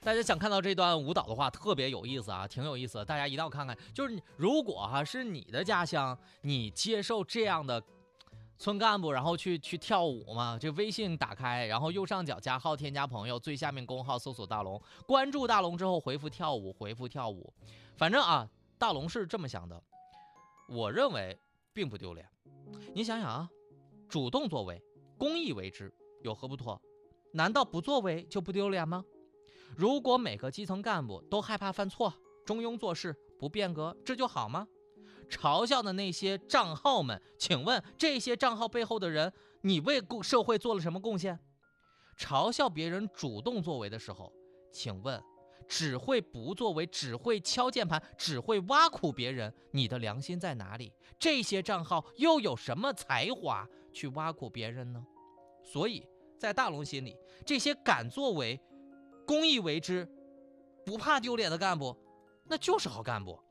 大家想看到这段舞蹈的话，特别有意思啊，挺有意思的，大家一定要看看。就是如果是你的家乡，你接受这样的村干部，然后去跳舞嘛，这微信打开，然后右上角加号添加朋友，最下面公号搜索大龙，关注大龙之后回复跳舞，回复跳舞。反正啊，大龙是这么想的，我认为并不丢脸。你想想啊，主动作为，公益为之，有何不妥？难道不作为就不丢脸吗？如果每个基层干部都害怕犯错，中庸做事，不变革，这就好吗？嘲笑的那些账号们，请问这些账号背后的人，你为社会做了什么贡献？嘲笑别人主动作为的时候，请问只会不作为，只会敲键盘，只会挖苦别人，你的良心在哪里？这些账号又有什么才华去挖苦别人呢？所以在大龙心里，这些敢作为、公益为之、不怕丢脸的干部，那就是好干部。